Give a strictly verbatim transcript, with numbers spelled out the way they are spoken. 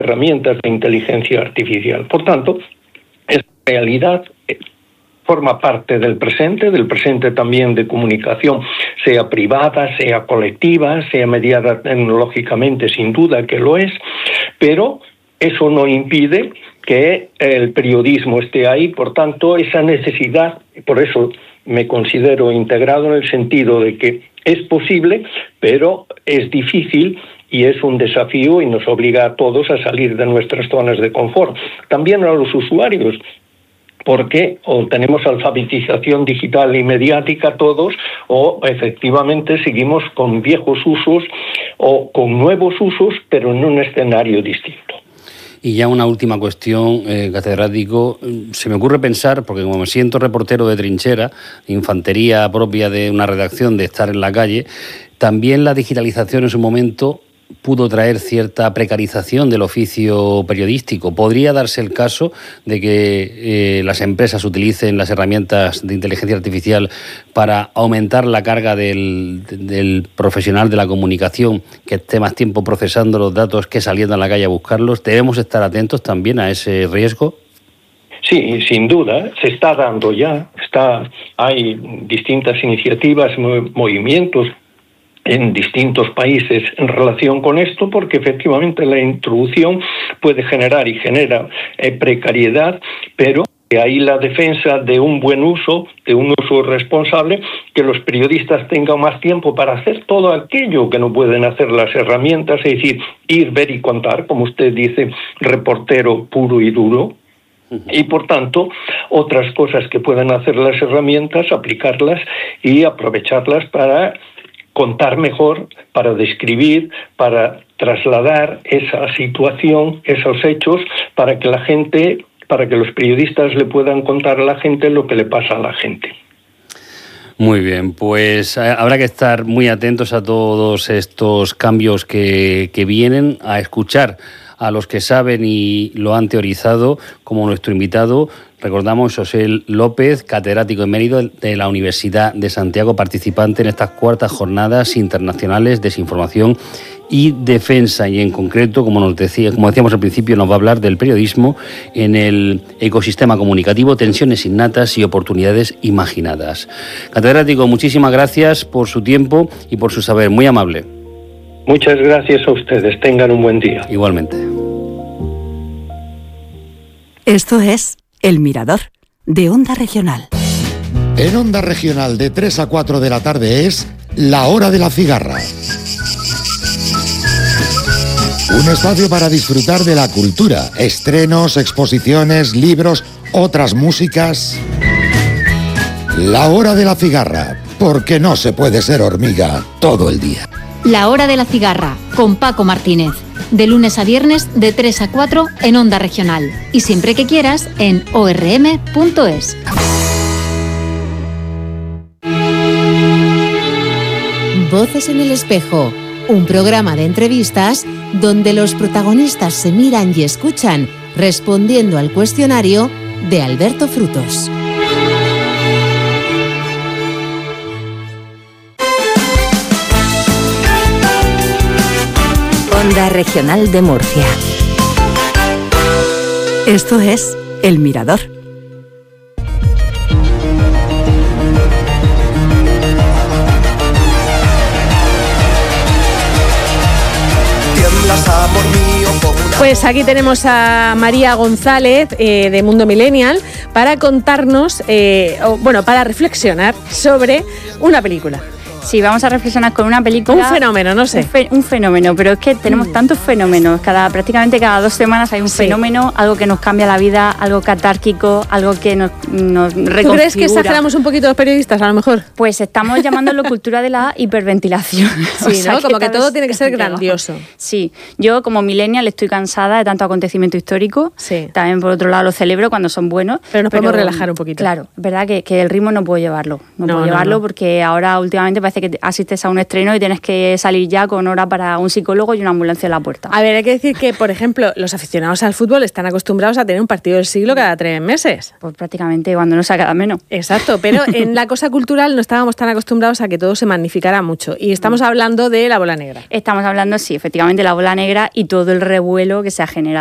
herramientas de inteligencia artificial. Por tanto, esa realidad forma parte del presente, del presente también de comunicación, sea privada, sea colectiva, sea mediada tecnológicamente, sin duda que lo es, pero eso no impide que el periodismo esté ahí. Por tanto, esa necesidad, por eso me considero integrado en el sentido de que es posible, pero es difícil y es un desafío y nos obliga a todos a salir de nuestras zonas de confort. También a los usuarios, porque o tenemos alfabetización digital y mediática todos, o efectivamente seguimos con viejos usos o con nuevos usos, pero en un escenario distinto. Y ya una última cuestión, eh, catedrático. Se me ocurre pensar, porque como me siento reportero de trinchera, infantería propia de una redacción, de estar en la calle, también la digitalización en su momento pudo traer cierta precarización del oficio periodístico. ¿Podría darse el caso de que eh, las empresas utilicen las herramientas de inteligencia artificial para aumentar la carga del, del profesional de la comunicación, que esté más tiempo procesando los datos que saliendo a la calle a buscarlos? ¿Debemos estar atentos también a ese riesgo? Sí, sin duda, se está dando ya. Está, hay distintas iniciativas, movimientos en distintos países en relación con esto, porque efectivamente la introducción puede generar y genera eh, precariedad, pero ahí la defensa de un buen uso, de un uso responsable, que los periodistas tengan más tiempo para hacer todo aquello que no pueden hacer las herramientas, es decir, ir, ver y contar, como usted dice, reportero puro y duro. Y por tanto, otras cosas que pueden hacer las herramientas, aplicarlas y aprovecharlas para contar mejor, para describir, para trasladar esa situación, esos hechos, para que la gente, para que los periodistas le puedan contar a la gente lo que le pasa a la gente. Muy bien, pues habrá que estar muy atentos a todos estos cambios que, que vienen, a escuchar a los que saben y lo han teorizado, como nuestro invitado, recordamos, José López, catedrático emérito de la Universidad de Santiago, participante en estas cuartas jornadas internacionales de desinformación y defensa, y en concreto, como nos decía, como decíamos al principio, nos va a hablar del periodismo en el ecosistema comunicativo, tensiones innatas y oportunidades imaginadas. Catedrático, muchísimas gracias por su tiempo y por su saber, muy amable. Muchas gracias a ustedes, tengan un buen día. Igualmente. Esto es El Mirador, de Onda Regional. En Onda Regional, de tres a cuatro de la tarde, es La Hora de la Cigarra. Un espacio para disfrutar de la cultura, estrenos, exposiciones, libros, otras músicas. La Hora de la Cigarra, porque no se puede ser hormiga todo el día. La Hora de la Cigarra, con Paco Martínez. De lunes a viernes, de tres a cuatro, en Onda Regional. Y siempre que quieras, en o erre eme punto es. Voces en el espejo, un programa de entrevistas donde los protagonistas se miran y escuchan, respondiendo al cuestionario de Alberto Frutos. Onda Regional de Murcia. Esto es El Mirador. Pues aquí tenemos a María González eh, de Mundo Millennial para contarnos, eh, o, bueno, para reflexionar sobre una película. Sí, vamos a reflexionar con una película. Un fenómeno, no sé. Un, fe, un fenómeno, pero es que tenemos mm. tantos fenómenos. Cada, prácticamente cada dos semanas hay un sí. fenómeno, algo que nos cambia la vida, algo catárquico, algo que nos, nos reconfigura. ¿Tú crees que exageramos un poquito los periodistas, a lo mejor? Pues estamos llamándolo cultura de la hiperventilación. Sí, o sea, ¿no? Como que, que todo tiene que ser grandioso. Sí, yo como millennial estoy cansada de tanto acontecimiento histórico. Sí. También, por otro lado, lo celebro cuando son buenos. Pero nos pero, podemos relajar un poquito. Claro, es verdad que, que el ritmo no puedo llevarlo. No, no puedo no, llevarlo no. porque ahora últimamente parece veces que asistes a un estreno y tienes que salir ya con hora para un psicólogo y una ambulancia en la puerta. A ver, hay que decir que, por ejemplo, los aficionados al fútbol están acostumbrados a tener un partido del siglo cada tres meses. Pues prácticamente cuando no sea cada menos. Exacto, pero en la cosa cultural no estábamos tan acostumbrados a que todo se magnificara mucho. Y estamos hablando de la bola negra. Estamos hablando, sí, efectivamente, de la bola negra y todo el revuelo que se ha generado.